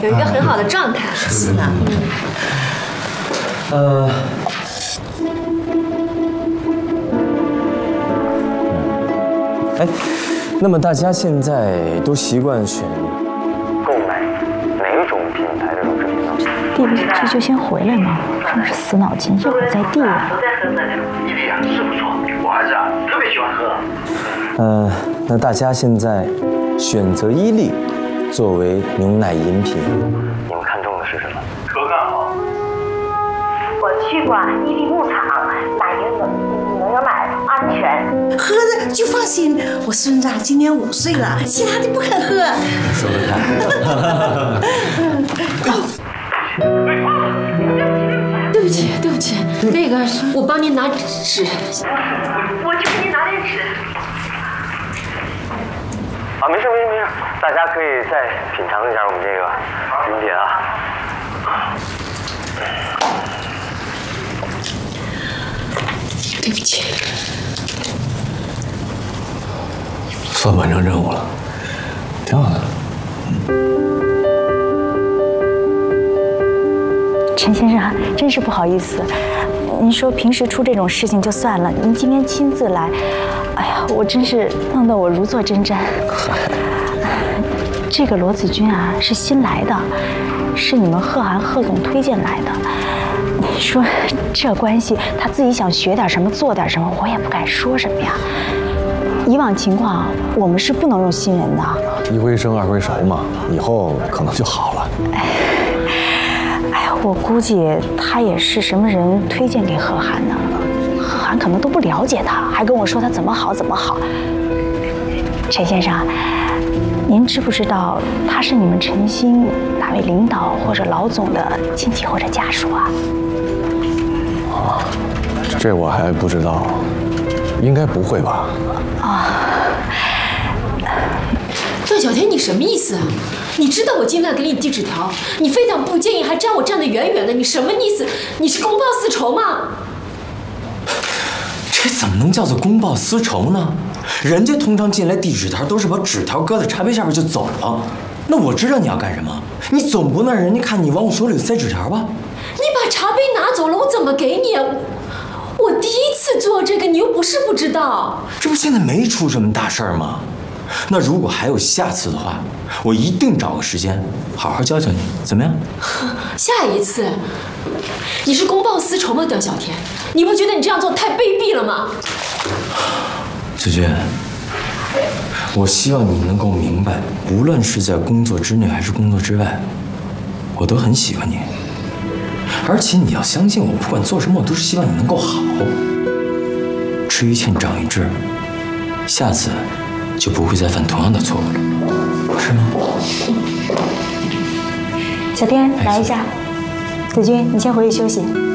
有一个很好的状态。 是的。 哎，那么大家现在都习惯选购买哪种品牌的乳制品呢？ 弟不这就先回来嘛，真是死脑筋，一会儿再递啊。 伊利啊，是不错，我儿子啊特别喜欢喝。 那大家现在选择伊利作为牛奶饮品，你们看中的是什么？ 可看好。 我去过伊利牧场买牛奶，安全， 喝着就放心。我孙子今年5岁了，其他的不肯喝。 说得太。 对不起，对不起，那个我帮您拿纸。 我去给你拿点纸。 啊，没事，大家可以再品尝一下我们这个饮品啊。 对不起， 算完成任务了，挺好的。 陈先生，真是不好意思，您说平时出这种事情就算了，您今天亲自来，哎呀，我真是弄得我如坐针毡。这个罗子君啊，是新来的，是你们贺涵贺总推荐来的。你说这关系，他自己想学点什么，做点什么，我也不敢说什么呀。以往情况，我们是不能用新人的。 一回生二回熟嘛，以后可能就好了。 哎呀，我估计他也是什么人推荐给贺涵的，贺涵可能都不了解他，还跟我说他怎么好怎么好。陈先生，您知不知道他是你们陈星哪位领导或者老总的亲戚或者家属啊？ 啊，这我还不知道，应该不会吧？ 段小天，你什么意思啊？你知道我今晚给你递纸条，你非但不介意，还站我站得远远的，你什么意思？你是公报私仇吗？ 这怎么能叫做公报私仇呢？人家通常进来递纸条都是把纸条搁在茶杯下边就走了。那我知道你要干什么，你总不能让人家看你往我手里塞纸条吧？ 你把茶杯拿走了，我怎么给你啊？我第一次做这个，你又不是不知道。 这不现在没出什么大事儿吗？那如果还有下次的话，我一定找个时间好好教教你，怎么样？ 下一次，你是公报私仇吗，段小天？你不觉得你这样做太卑鄙了吗？ 子君，我希望你能够明白，无论是在工作之内还是工作之外，我都很喜欢你。而且你要相信我，不管做什么，我都是希望你能够好。吃一堑长一智，下次就不会再犯同样的错误了，是吗？ 小天，来一下。子君，你先回去休息。